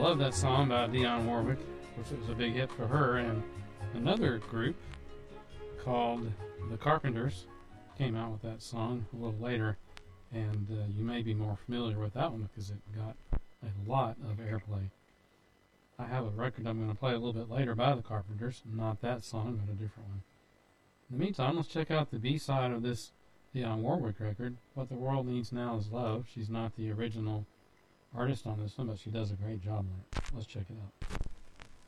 love that song by Dionne Warwick. Of course, it was a big hit for her. And another group called The Carpenters came out with that song a little later. And you may be more familiar with that one because it got a lot of airplay. I have a record I'm going to play a little bit later by The Carpenters. Not that song, but a different one. In the meantime, let's check out the B-side of this Dionne Warwick record. What the World Needs Now is Love. She's not the original artist on this one, but she does a great job on it. Let's check it out.